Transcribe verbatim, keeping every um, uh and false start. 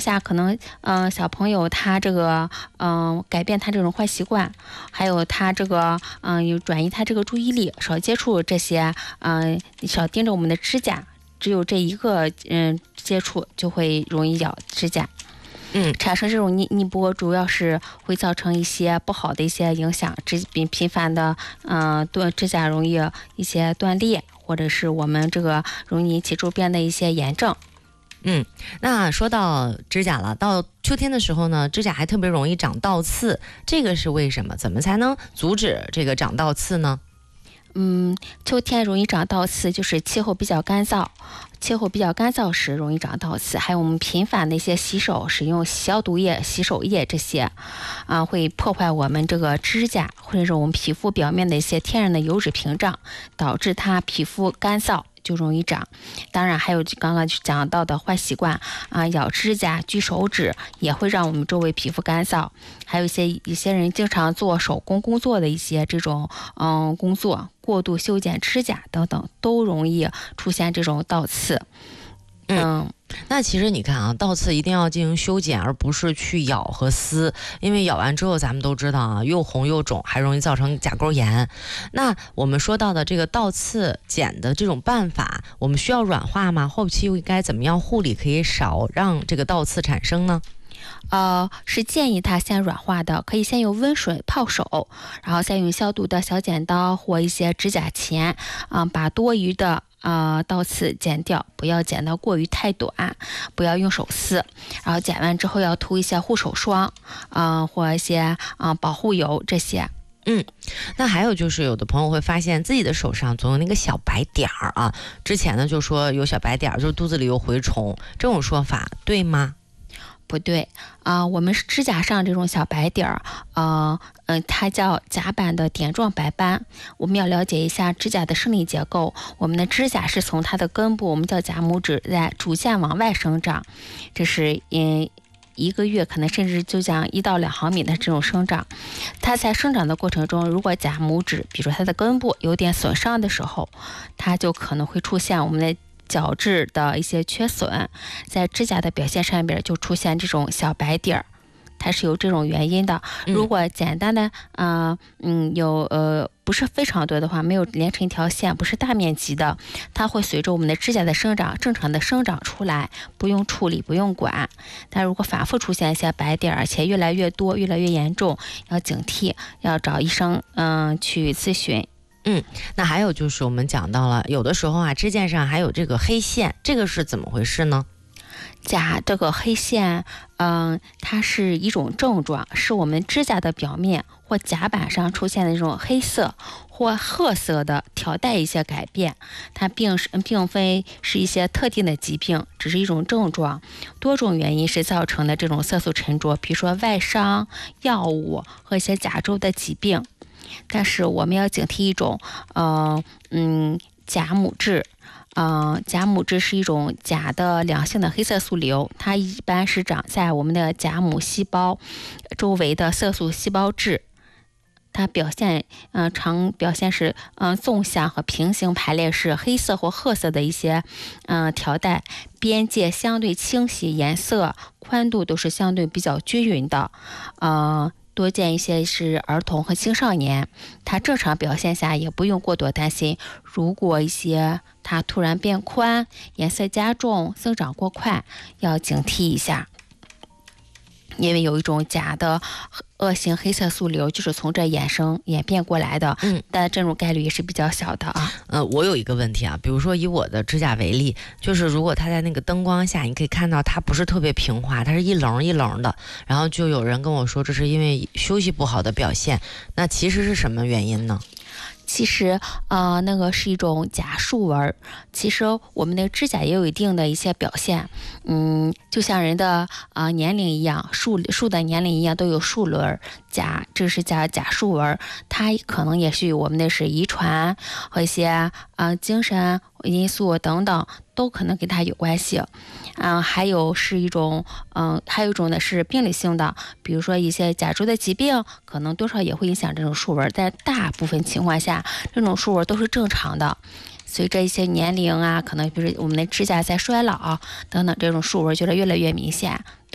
下，可能嗯、呃、小朋友他这个嗯、呃、改变他这种坏习惯，还有他这个嗯有、呃、转移他这个注意力，少接触这些嗯、呃、少盯着我们的指甲，只有这一个嗯接触就会容易咬指甲。 嗯， 产生这种逆逆波，主要是会造成一些不好的一些影响，指频频繁的嗯、呃、断指甲容易一些断裂，或者是我们这个容易引起周边的一些炎症。 嗯，那说到指甲了，到秋天的时候呢，指甲还特别容易长倒刺，这个是为什么？怎么才能阻止这个长倒刺呢？ 嗯，秋天容易长倒刺，就是气候比较干燥，气候比较干燥时容易长倒刺，还有我们频繁的一些洗手、使用消毒液、洗手液这些，啊，会破坏我们这个指甲或者是我们皮肤表面的一些天然的油脂屏障，导致它皮肤干燥。就容易长，当然还有刚刚讲到的坏习惯啊，咬指甲、锯手指也会让我们周围皮肤干燥。还有一些一些人经常做手工工作的一些这种嗯工作，过度修剪指甲等等，都容易出现这种倒刺。 嗯，那其实你看啊，倒刺一定要进行修剪，而不是去咬和撕，因为咬完之后咱们都知道啊，又红又肿，还容易造成甲沟炎。那我们说到的这个倒刺剪的这种办法，我们需要软化吗？后期又应该怎么样护理，可以少让这个倒刺产生呢？ 呃，是建议它先软化的，可以先用温水泡手，然后再用消毒的小剪刀或一些指甲钳啊、呃，把多余的呃倒刺剪掉，不要剪得过于太短，不要用手撕，然后剪完之后要涂一些护手霜啊、呃，或一些啊、呃、保护油这些。 嗯，那还有就是有的朋友会发现自己的手上总有那个小白点儿啊，之前呢就说有小白点儿，就是肚子里有蛔虫，这种说法对吗？ 不对啊、呃，我们指甲上这种小白点儿，呃，嗯、呃，它叫甲板的点状白斑。我们要了解一下指甲的生理结构。我们的指甲是从它的根部，我们叫甲拇指，在逐渐往外生长，这是嗯。一个月可能甚至就像一到两毫米的这种生长，它在生长的过程中，如果甲拇指，比如说它的根部有点损伤的时候，它就可能会出现我们的角质的一些缺损，在指甲的表现上边就出现这种小白点儿，它是有这种原因的。如果简单的呃嗯有呃不是非常多的话，没有连成一条线，不是大面积的，它会随着我们的指甲的生长正常的生长出来，不用处理，不用管。但如果反复出现一些白点，而且越来越多，越来越严重，要警惕，要找医生嗯、呃、去咨询。 嗯，那还有就是我们讲到了，有的时候啊，指甲上还有这个黑线，这个是怎么回事呢？ 甲这个黑线，嗯、呃，它是一种症状，是我们指甲的表面或甲板上出现的这种黑色或褐色的条带一些改变。它并是并非是一些特定的疾病，只是一种症状。多种原因是造成的这种色素沉着，比如说外伤、药物和一些甲周的疾病。但是我们要警惕一种，呃，嗯，甲母质。呃，甲母质是一种甲的良性的黑色素瘤，它一般是长在我们的甲母细胞周围的色素细胞质。它表现，嗯、呃，常表现是，嗯、呃，纵向和平行排列是黑色或褐色的一些，嗯、呃，条带，边界相对清晰，颜色、宽度都是相对比较均匀的，呃。多见一些是儿童和青少年，它正常表现下也不用过多担心。如果一些它突然变宽、颜色加重、增长过快，要警惕一下。因为有一种甲的恶性黑色素瘤就是从这衍生演变过来的， 嗯， 但这种概率也是比较小的啊。 呃，我有一个问题啊，比如说以我的指甲为例，就是如果它在那个灯光下，你可以看到它不是特别平滑，它是一棱一棱的，然后就有人跟我说这是因为休息不好的表现，那其实是什么原因呢？ 其实，呃，那个是一种甲树纹。其实我们的指甲也有一定的一些表现，嗯，就像人的啊、呃、年龄一样，树树的年龄一样，都有树轮。甲，这是叫甲树纹，它可能也是我们的是遗传和一些啊、呃、精神因素等等，都可能跟它有关系。嗯、呃，还有是一种，嗯、呃，还有一种呢是病理性的，比如说一些甲周的疾病，可能多少也会影响这种树纹，但大部分情况下，这种树纹都是正常的。随着一些年龄啊，可能比如我们的指甲在衰老等等，这种树纹觉得越来越明显。